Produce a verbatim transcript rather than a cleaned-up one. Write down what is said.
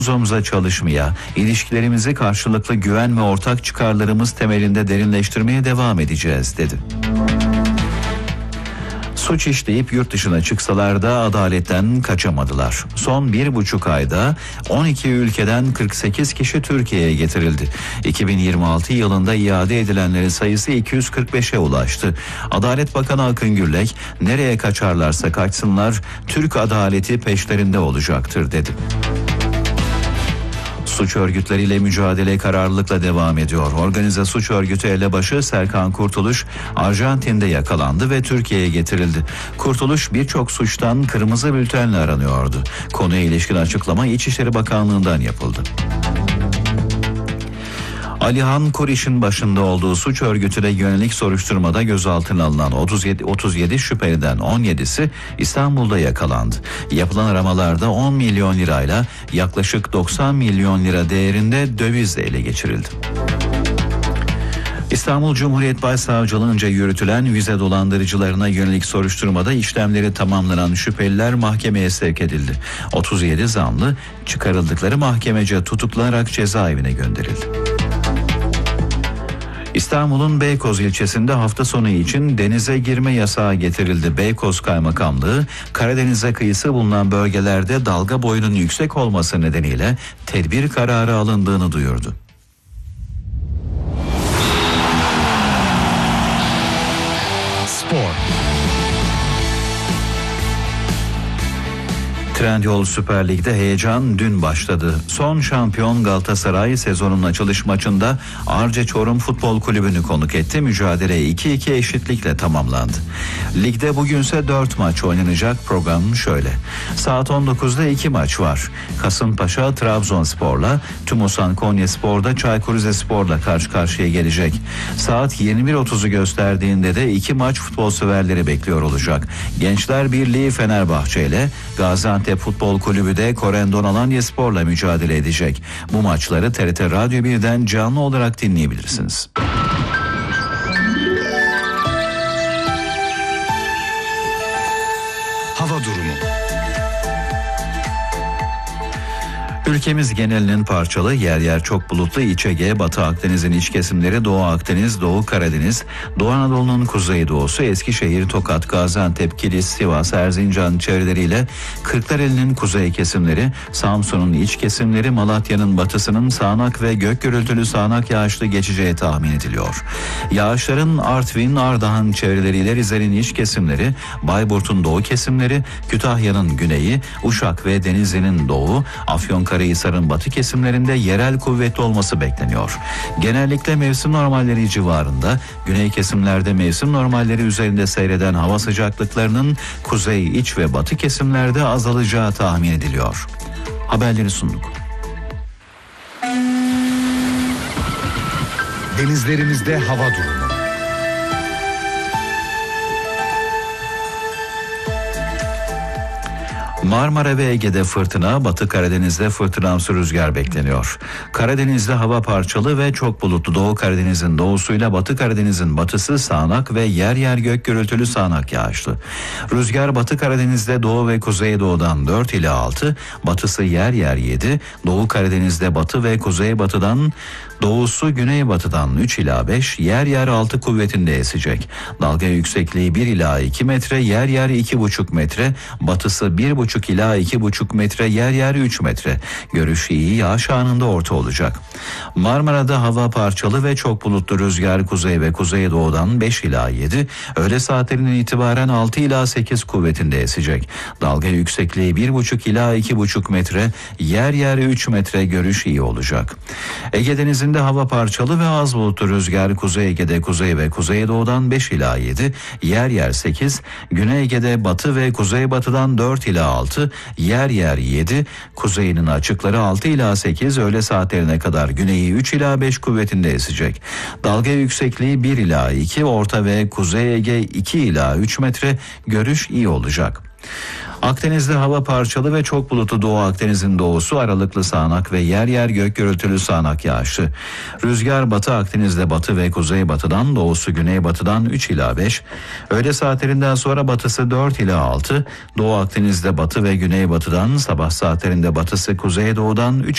omza çalışmaya, ilişkilerimizi karşılıklı güven ve ortak çıkarlarımız temelinde derinleştirmeye devam edeceğiz dedi. Suç işleyip yurt dışına çıksalar da adaletten kaçamadılar. Son bir buçuk ayda on iki ülkeden kırk sekiz kişi Türkiye'ye getirildi. iki bin yirmi altı yılında iade edilenlerin sayısı iki yüz kırk beşe ulaştı. Adalet Bakanı Akın Gürlek, nereye kaçarlarsa kaçsınlar, Türk adaleti peşlerinde olacaktır dedi. Suç örgütleriyle mücadele kararlılıkla devam ediyor. Organize suç örgütü elebaşı Serkan Kurtuluş Arjantin'de yakalandı ve Türkiye'ye getirildi. Kurtuluş birçok suçtan kırmızı bültenle aranıyordu. Konuya ilişkin açıklama İçişleri Bakanlığı'ndan yapıldı. Alihan Kuriş'in başında olduğu suç örgütüne yönelik soruşturmada gözaltına alınan otuz yedi, otuz yedi şüpheliden on yedisi İstanbul'da yakalandı. Yapılan aramalarda on milyon lirayla yaklaşık doksan milyon lira değerinde döviz ele geçirildi. İstanbul Cumhuriyet Başsavcılığınca yürütülen vize dolandırıcılarına yönelik soruşturmada işlemleri tamamlanan şüpheliler mahkemeye sevk edildi. otuz yedi zanlı çıkarıldıkları mahkemece tutuklanarak cezaevine gönderildi. İstanbul'un Beykoz ilçesinde hafta sonu için denize girme yasağı getirildi. Beykoz Kaymakamlığı, Karadeniz'e kıyısı bulunan bölgelerde dalga boyunun yüksek olması nedeniyle tedbir kararı alındığını duyurdu. Spor. Trendyol Süper Lig'de heyecan dün başladı. Son şampiyon Galatasaray sezonun açılış maçında Arce Çorum Futbol Kulübü'nü konuk etti. Mücadele iki iki eşitlikle tamamlandı. Ligde bugünse dört maç oynanacak. Program şöyle. Saat on dokuzda iki maç var. Kasımpaşa Trabzonspor'la, Tümosan Konyaspor'da Çaykur Rizespor'la karşı karşıya gelecek. Saat yirmi bir otuzu gösterdiğinde de iki maç futbol severleri bekliyor olacak. Gençler Birliği Fenerbahçe ile, Gaziantep Futbol Kulübü de Korendon Alanyaspor'la mücadele edecek. Bu maçları T R T Radyo birden canlı olarak dinleyebilirsiniz. Hava durumu. Ülkemiz genelinin parçalı, yer yer çok bulutlu, İç Ege, Batı Akdeniz'in iç kesimleri, Doğu Akdeniz, Doğu Karadeniz, Doğu Anadolu'nun kuzeydoğusu, Eskişehir, Tokat, Gaziantep, Kilis, Sivas, Erzincan çevreleriyle Kırklareli'nin kuzey kesimleri, Samsun'un iç kesimleri, Malatya'nın batısının sağanak ve gök gürültülü sağanak yağışlı geçeceği tahmin ediliyor. Yağışların Artvin, Ardahan çevreleriyle Rize'nin iç kesimleri, Bayburt'un doğu kesimleri, Kütahya'nın güneyi, Uşak ve Denizli'nin doğu, Afyonkarahisar'ın batı kesimlerinde yerel kuvvetli olması bekleniyor. Genellikle mevsim normalleri civarında, güney kesimlerde mevsim normalleri üzerinde seyreden hava sıcaklıklarının kuzey, iç ve batı kesimlerde azalacağı tahmin ediliyor. Haberleri sunduk. Denizlerimizde hava durumu. Marmara ve Ege'de fırtına, Batı Karadeniz'de fırtınamsı rüzgar bekleniyor. Karadeniz'de hava parçalı ve çok bulutlu. Doğu Karadeniz'in doğusuyla Batı Karadeniz'in batısı sağanak ve yer yer gök gürültülü sağanak yağışlı. Rüzgar Batı Karadeniz'de doğu ve kuzeydoğudan dört ila altı, batısı yer yer yedi, Doğu Karadeniz'de batı ve kuzeybatıdan, doğusu güneybatıdan üç ila beş, yer yer altı kuvvetinde esecek. Dalga yüksekliği bir ila iki metre, yer yer iki buçuk metre, batısı bir buçuk ila iki buçuk metre, yer yer üç metre. Görüş iyi, yağış anında orta olacak. Marmara'da hava parçalı ve çok bulutlu, rüzgar kuzey ve kuzeydoğudan beş ila yedi, öğle saatlerinden itibaren altı ila sekiz kuvvetinde esecek. Dalga yüksekliği bir buçuk ila iki buçuk metre, yer yer üç metre, görüş iyi olacak. Ege Denizi'nde hava parçalı ve az bulutlu, rüzgar Kuzey Ege'de kuzey ve kuzeydoğudan beş ila yedi, yer yer sekiz, Güney Ege'de batı ve kuzeybatıdan dört ila altı, yer yer yedi, kuzeyinin açıkları altı ila sekiz, öğle saatlerine kadar güneyi üç ila beş kuvvetinde esecek. Dalga yüksekliği bir ila iki, orta ve kuzey Ege iki ila üç metre, görüş iyi olacak. Akdeniz'de hava parçalı ve çok bulutlu. Doğu Akdeniz'in doğusu aralıklı sağanak ve yer yer gök gürültülü sağanak yağışlı. Rüzgar Batı Akdeniz'de batı ve kuzeybatıdan, doğusu güneybatıdan üç ila beş. Öğle saatlerinden sonra batısı dört ila altı. Doğu Akdeniz'de batı ve güneybatıdan, sabah saatlerinde batısı kuzeydoğudan üç